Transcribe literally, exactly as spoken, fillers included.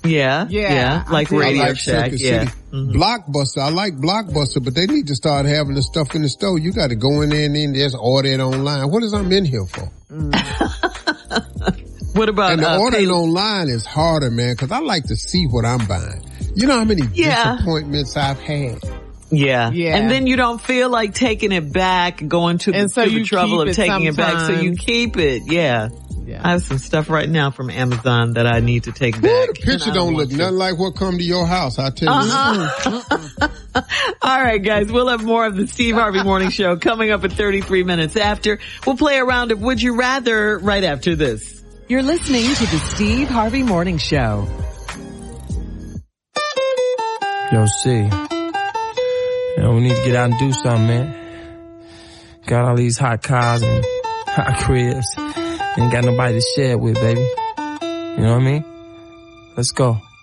Yeah, yeah, yeah. Like Radio I like Shack, Circuit yeah. City. Mm-hmm. Blockbuster, I like Blockbuster, but they need to start having the stuff in the store. You got to go in there and then just order it online. What is I'm in here for? Mm. What about and the uh, ordering pay- online is harder, man, because I like to see what I'm buying. You know how many yeah. disappointments I've had. Yeah. Yeah. And then you don't feel like taking it back, going to, and the, so to you the trouble of it taking sometimes. it back, so you keep it. Yeah. Yeah. I have some stuff right now from Amazon that I need to take back. Well, the picture don't, don't look to. nothing like what come to your house, I tell you. Uh-uh. All right, guys, we'll have more of the Steve Harvey Morning Show coming up at thirty-three minutes after. We'll play a round of Would You Rather right after this. You're listening to the Steve Harvey Morning Show. Yo, C. You know, we need to get out and do something, man. Got all these hot cars and hot cribs. Ain't got nobody to share it with, baby. You know what I mean? Let's go.